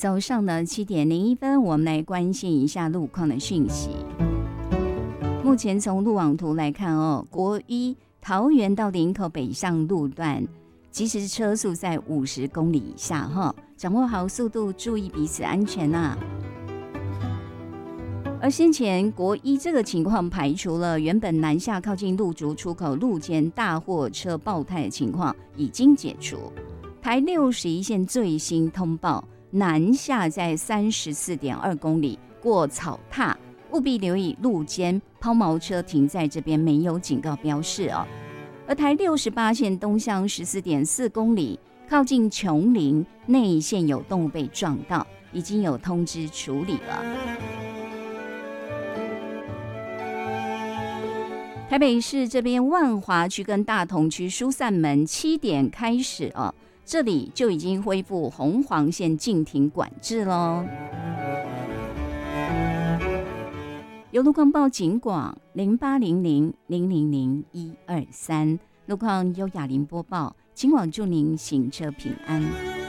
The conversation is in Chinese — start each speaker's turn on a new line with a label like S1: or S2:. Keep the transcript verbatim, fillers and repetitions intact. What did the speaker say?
S1: 早上呢七点零一分，我们来关心一下路况的讯息。目前从路网图来看哦，国一桃园到林口北上路段，即时车速在五十公里以下哈，掌握好速度，注意彼此安全啊。而先前国一这个情况排除了，原本南下靠近路竹出口路肩大货车爆胎的情况已经解除。台六十一线最新通报，南下在三十四点二公里过草踏，务必留意路肩抛锚车停在这边没有警告标示哦。而台六十八线东向十四点四公里，靠近琼林内线有动物被撞到，已经有通知处理了。台北市这边万华区跟大同区疏散门七点开始哦，这里就已经恢复红黄线禁停管制咯。有路况报警广零八零零零零零一二三，路况由雅玲播报，警广祝您行车平安。